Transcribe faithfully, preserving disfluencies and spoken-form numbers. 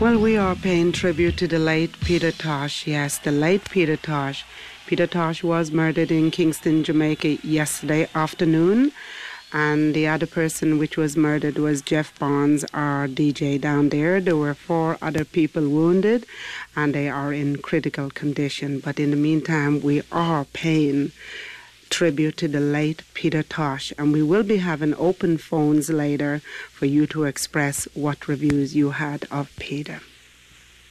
Well, we are paying tribute to the late Peter Tosh. Yes, the late Peter Tosh. Peter Tosh was murdered in Kingston, Jamaica yesterday afternoon. And the other person which was murdered was Jeff Barnes, our D J down there. There were four other people wounded, and they are in critical condition. But in the meantime, we are paying tribute to the late Peter Tosh, and we will be having open phones later for you to express what reviews you had of Peter.